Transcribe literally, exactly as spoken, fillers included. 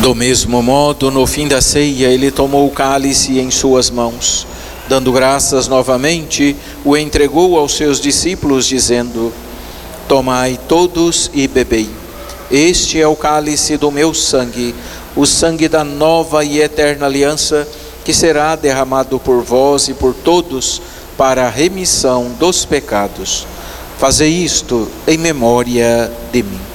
Do mesmo modo, no fim da ceia, ele tomou o cálice em suas mãos. Dando graças novamente, o entregou aos seus discípulos, dizendo: Tomai todos e bebei. Este é o cálice do meu sangue, o sangue da nova e eterna aliança, que será derramado por vós e por todos para a remissão dos pecados. Fazei isto em memória de mim.